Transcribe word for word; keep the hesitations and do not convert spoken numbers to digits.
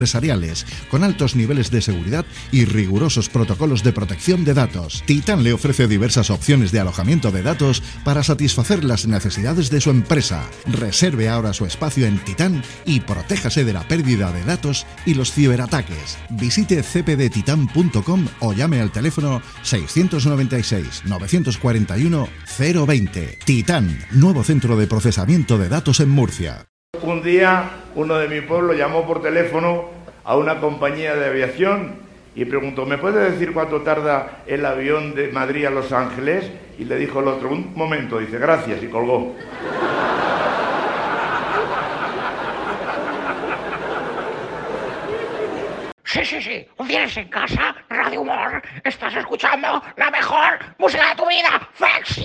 empresariales, con altos niveles de seguridad y rigurosos protocolos de protección de datos. Titán le ofrece diversas opciones de alojamiento de datos para satisfacer las necesidades de su empresa. Reserve ahora su espacio en Titán y protéjase de la pérdida de datos y los ciberataques. Visite c p d titan punto com o llame al teléfono seiscientos noventa y seis, novecientos cuarenta y uno, cero veinte. Titán, nuevo centro de procesamiento de datos en Murcia. Un día uno de mi pueblo llamó por teléfono a una compañía de aviación y preguntó: ¿me puede decir cuánto tarda el avión de Madrid a Los Ángeles? Y le dijo el otro: un momento, dice, gracias, y colgó. Sí, sí, sí, tienes en casa Radio Humor, estás escuchando la mejor música de tu vida, Flex.